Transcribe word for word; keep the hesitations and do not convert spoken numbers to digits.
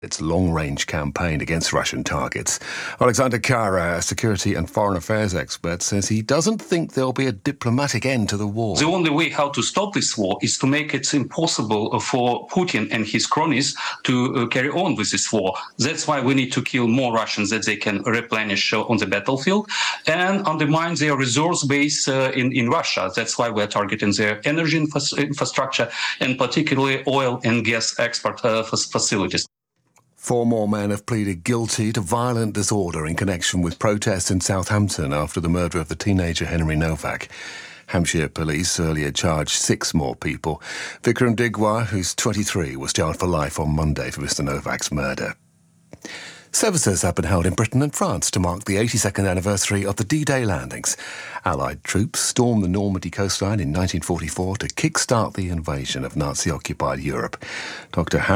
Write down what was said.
its long-range campaign against Russian targets. Alexander Kara, a security and foreign affairs expert, says he doesn't think there'll be a diplomatic end to the war. The only way how to stop this war is to make it impossible for Putin and his cronies to uh, carry on with this war. That's why we need to kill more Russians that they can replenish uh, on the battlefield and undermine their resource base uh, in, in Russia. That's why we're targeting their energy infra- infrastructure and particularly oil and gas export uh, facilities. Four more men have pleaded guilty to violent disorder in connection with protests in Southampton after the murder of the teenager Henry Novak. Hampshire police earlier charged six more people. Vikram Digwa, who's twenty-three, was jailed for life on Monday for Mister Novak's murder. Services have been held in Britain and France to mark the eighty-second anniversary of the D-Day landings. Allied troops stormed the Normandy coastline in nineteen forty-four to kick-start the invasion of Nazi-occupied Europe. Doctor